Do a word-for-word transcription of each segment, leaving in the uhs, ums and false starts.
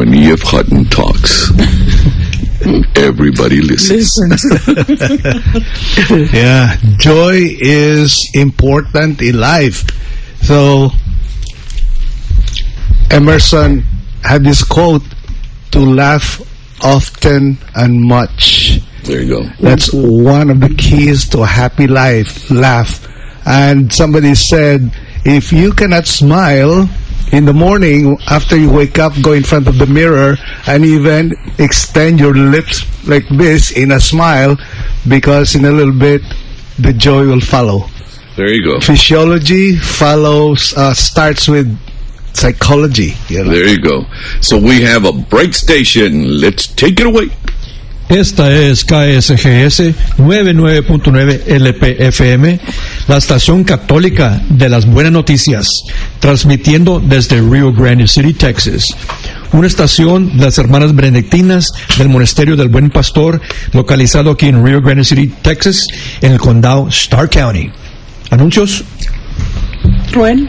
when E F Hutton talks, everybody listens. Yeah, joy is important in life. So, Emerson had this quote, to laugh often and much. There you go. That's one of the keys to a happy life, laugh. And somebody said, if you cannot smile in the morning after you wake up, go in front of the mirror and even extend your lips like this in a smile, because in a little bit the joy will follow. There you go. Physiology follows, uh, starts with psychology. You know? There you go. So we have a break station. Let's take it away. Esta es K S G S noventa y nueve punto nueve L P F M, la estación católica de las buenas noticias, transmitiendo desde Rio Grande City, Texas. Una estación de las hermanas benedictinas del Monasterio del Buen Pastor, localizado aquí en Rio Grande City, Texas, en el condado Starr County. ¿Anuncios? Rubén.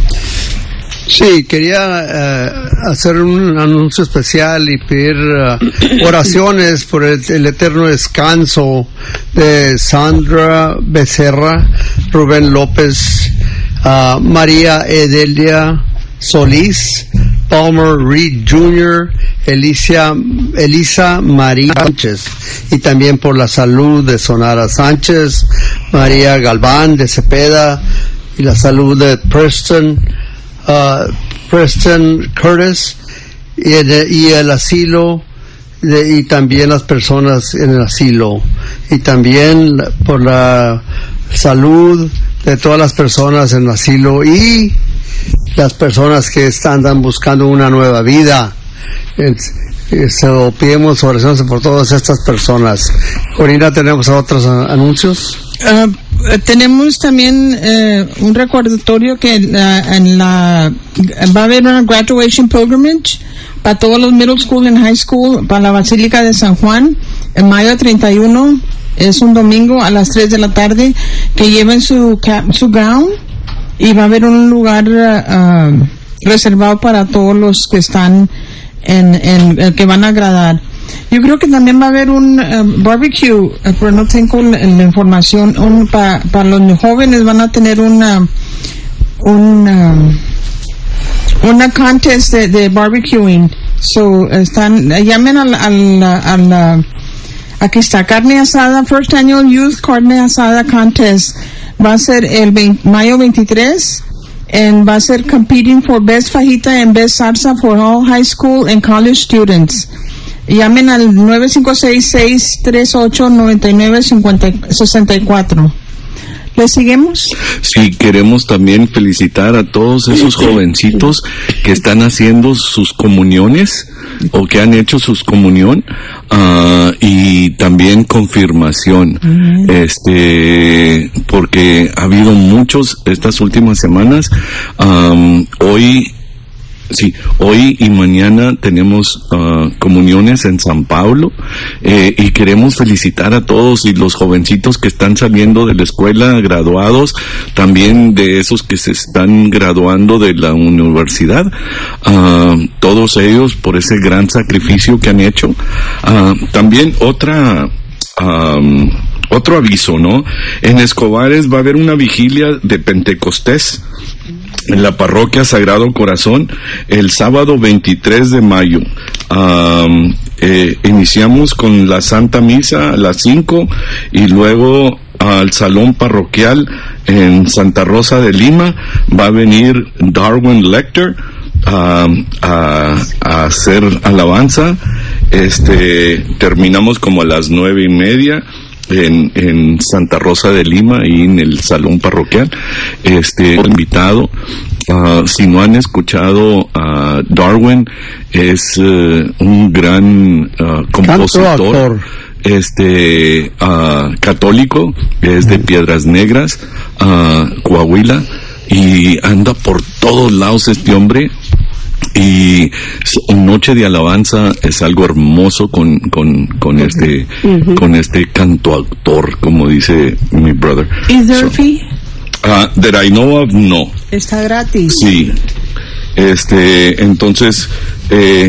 Sí, quería uh, hacer un anuncio especial y pedir uh, oraciones por el, el eterno descanso de Sandra Becerra, Rubén López, uh, María Edelia Solís, Palmer Reed junior, Elisa, Elisa María Sánchez, y también por la salud de Sonara Sánchez, María Galván de Cepeda, y la salud de Preston Uh, Preston Curtis y el, y el asilo de, y también las personas en el asilo, y también por la salud de todas las personas en el asilo y las personas que están, andan buscando una nueva vida. So, pedimos oraciones por todas estas personas. Corina, ¿tenemos otros anuncios? Uh, tenemos también uh, un recordatorio que uh, en la va a haber una graduation pilgrimage para todos los middle school and high school para la Basílica de San Juan en mayo treinta y uno. Es un domingo a las tres de la tarde. Que lleven su cap, su gown, y va a haber un lugar uh, uh, reservado para todos los que están en, en, en que van a gradar. Yo creo que también va a haber un uh, barbecue, uh, pero no tengo la, la información. Un, para pa los jóvenes van a tener una una una contest de, de barbecuing. So están llamen a la, a la, a la aquí está carne asada, First Annual Youth Carne Asada Contest. Va a ser el veinte, mayo veintitrés. And va a ser competing for best fajita and best salsa for all high school and college students. Llamen al nueve cinco seis, seis tres ocho, nueve nueve seis cuatro. ¿Le seguimos? Sí, queremos también felicitar a todos esos jovencitos que están haciendo sus comuniones o que han hecho sus comunión uh, y también confirmación. Uh-huh. Este, porque ha habido muchos estas últimas semanas. Um, hoy Sí, hoy y mañana tenemos uh, comuniones en San Pablo, eh, y queremos felicitar a todos y los jovencitos que están saliendo de la escuela, graduados, también de esos que se están graduando de la universidad, uh, todos ellos por ese gran sacrificio que han hecho. Uh, también otra... Um, otro aviso, ¿no? En Escobares va a haber una vigilia de Pentecostés en la parroquia Sagrado Corazón el sábado veintitrés de mayo. Um, eh, iniciamos con la Santa Misa a las cinco y luego al salón parroquial en Santa Rosa de Lima va a venir Darwin Lecter um, a, a hacer alabanza. Este, terminamos como a las nueve y media en, en Santa Rosa de Lima y en el salón parroquial. Este, invitado, uh, si no han escuchado a uh, Darwin, es uh, un gran uh, compositor, este, uh, católico, es de Piedras Negras, uh, Coahuila, y anda por todos lados este hombre. Y Noche de Alabanza es algo hermoso con con con este uh-huh. con este cantautor, como dice mi brother. Is there a fee? Uh, that I know of, no. Está gratis. Sí. Este, entonces eh